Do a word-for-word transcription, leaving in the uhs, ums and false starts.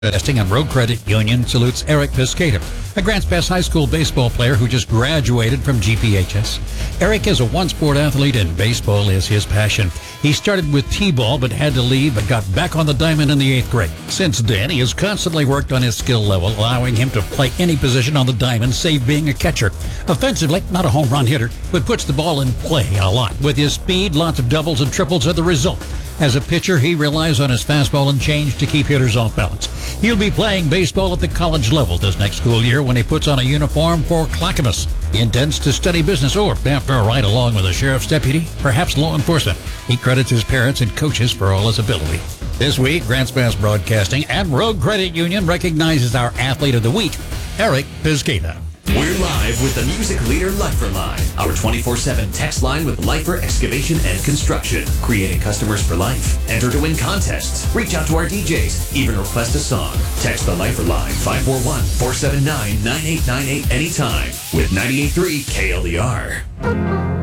Investing and Road Credit Union salutes Eric Piscata, a Grants Pass High School baseball player who just graduated from G P H S. Eric is a one-sport athlete and baseball is his passion. He started with T-ball but had to leave but got back on the diamond in the eighth grade. Since then, he has constantly worked on his skill level, allowing him to play any position on the diamond, save being a catcher. Offensively, not a home run hitter, but puts the ball in play a lot. With his speed, lots of doubles and triples are the result. As a pitcher, he relies on his fastball and change to keep hitters off balance. He'll be playing baseball at the college level this next school year when he puts on a uniform for Clackamas. He intends to study business or, after a ride along with a sheriff's deputy, perhaps law enforcement. He credits his parents and coaches for all his ability. This week, Grants Pass Broadcasting and Road Credit Union recognizes our Athlete of the Week, Eric Piscata. We're live with the music leader Lifer Line, our twenty-four seven text line with Lifer Excavation and Construction, creating customers for life. Enter to win contests, reach out to our D Js, even request a song. Text the Lifer Line five four one, four seven nine, nine eight nine eight anytime with ninety-eight point three K L E R.